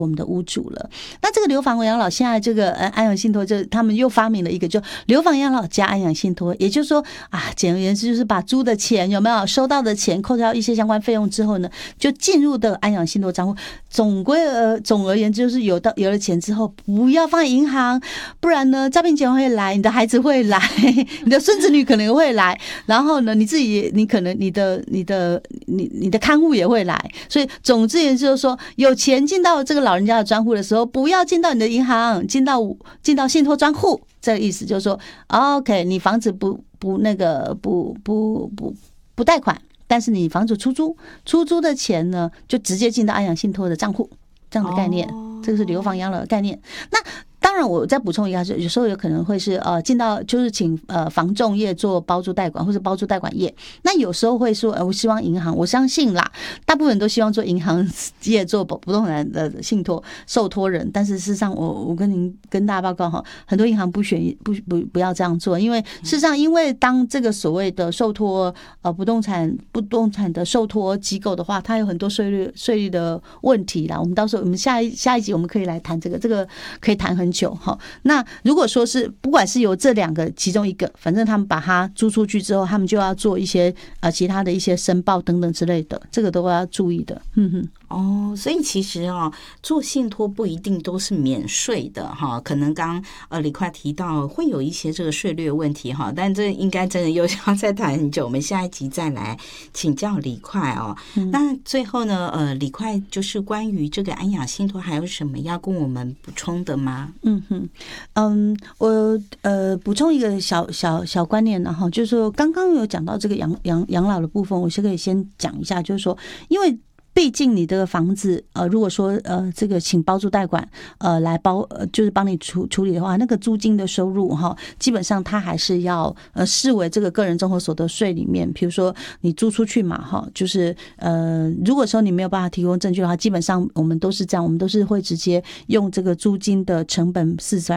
我们的屋主了。那这个流房养老现在这个安养信托，就他们又发明了一个，就流房养老加安养信托，也就是说简而言之就是把租的钱有没有收到的钱扣掉一些相关费用之后呢，就进入的安养信托账户。总而言之就是有了钱之后，不要放在银行，不然呢诈骗集团会来，你的孩子会来，你的孙子女可能会来，然后呢你自己你可能你的看护也会来。所以总之也就是说，有钱进到这个老人家的专户的时候，不要进到你的银行，进到信托专户。这个意思就是说 ，OK， 你房子不贷款，但是你房子出租的钱呢，就直接进到安养信托的账户，这样的概念。这个是流房养老的概念。那当然，我再补充一下，有时候有可能会是进到就是请房仲业做包租代管或者包租代管业。那有时候会说，我希望银行，我相信啦，大部分人都希望做银行业做不动产的信托受托人。但是事实上，我跟大家报告哈，很多银行不要这样做，因为事实上，因为当这个所谓的受托不动产的受托机构的话，它有很多税率的问题啦。我们到时候我们下一集我们可以来谈这个可以谈很久。那如果说是不管是由这两个其中一个，反正他们把它租出去之后，他们就要做一些其他的一些申报等等之类的，这个都要注意的。 所以其实做信托不一定都是免税的哈，可能刚李快提到会有一些这个税略问题哈，但这应该真的又要再谈很久，我们下一集再来请教李快哦。那最后呢，李快就是关于这个安养信托还有什么要跟我们补充的吗？ 我补充一个小观念，然后就是说刚刚有讲到这个养老的部分，我是可以先讲一下，就是说因为毕竟你这个房子如果说这个请包租代管来就是帮你处理的话，那个租金的收入基本上它还是要视为这个个人综合所得税里面，比如说你租出去嘛就是如果说你没有办法提供证据的话，基本上我们都是这样，我们都是会直接用这个租金的成本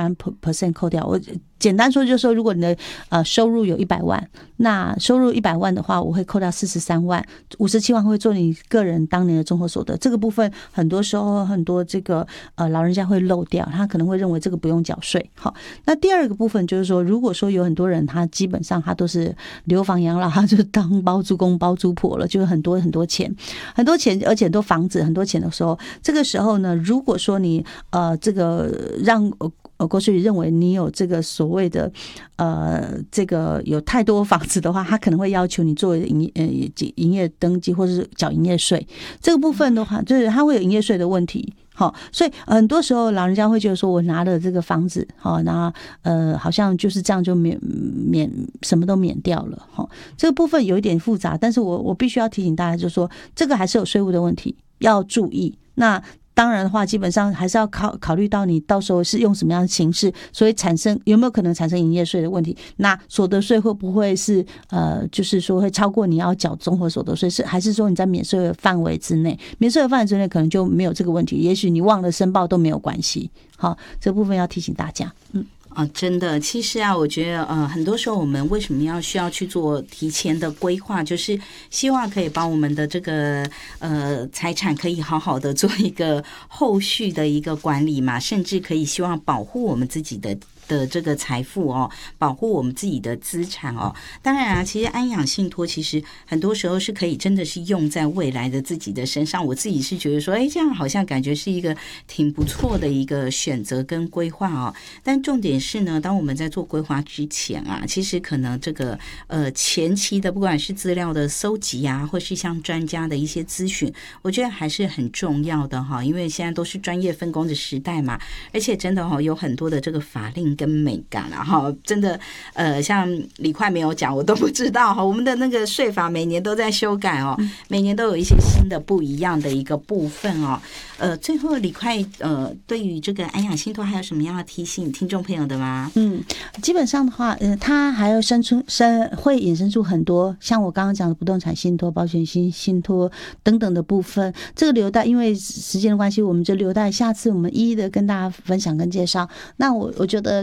43% 扣掉。我简单说就是说，如果你的收入有100万，那收入100万的话，我会扣掉43万，57万会做你个人当年的综合所得。这个部分很多时候很多这个老人家会漏掉，他可能会认为这个不用缴税。好，那第二个部分就是说，如果说有很多人他基本上他都是流房养老，他就是当包租公包租婆了，就是很多钱，而且很多房子很多钱的时候，这个时候呢，如果说你这个让国税局认为你有这个所谓的这个有太多房子的话，他可能会要求你做营业登记或者是缴营业税。这个部分的话，就是他会有营业税的问题。所以很多时候老人家会觉得说，我拿了这个房子那好像就是这样就什么都免掉了。这个部分有一点复杂，但是我必须要提醒大家，就是说这个还是有税务的问题要注意。那当然的话，基本上还是要考虑到你到时候是用什么样的形式，所以有没有可能产生营业税的问题？那所得税会不会是就是说会超过你要缴综合所得税？还是说你在免税的范围之内？免税的范围之内可能就没有这个问题，也许你忘了申报都没有关系。好，这部分要提醒大家。 真的，其实我觉得很多时候我们为什么需要去做提前的规划，就是希望可以帮我们的这个财产可以好好的做一个后续的一个管理嘛，甚至可以希望保护我们自己的这个财富保护我们自己的资产当然其实安养信托其实很多时候是可以真的是用在未来的自己的身上。我自己是觉得说，这样好像感觉是一个挺不错的一个选择跟规划但重点是呢，当我们在做规划之前其实可能这个前期的不管是资料的搜集或是像专家的一些咨询，我觉得还是很重要的因为现在都是专业分工的时代嘛，而且真的有很多的这个法令跟美感真的像李快没有讲我都不知道我们的那个税法每年都在修改每年都有一些新的不一样的一个部分最后李快对于这个安养信托还有什么样的提醒听众朋友的吗？ 基本上的话它还有会衍生出很多像我刚刚讲的不动产信托、保险信托等等的部分。这个留待因为时间的关系，我们就留待下次我们一一的跟大家分享跟介绍。那我觉得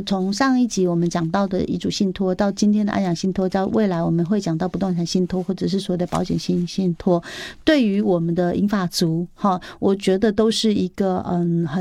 从上一集我们讲到的遗嘱信托，到今天的安养信托，到未来我们会讲到不动产信托，或者是所谓的保险信托，对于我们的银发族哈，我觉得都是一个很